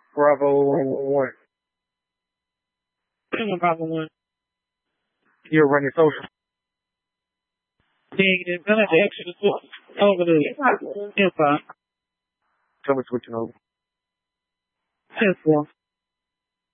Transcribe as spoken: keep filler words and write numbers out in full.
Bravo one. Bravo one. You're running social. Negative. I have to extra the over the hip hop. Tell me switching over. ten four.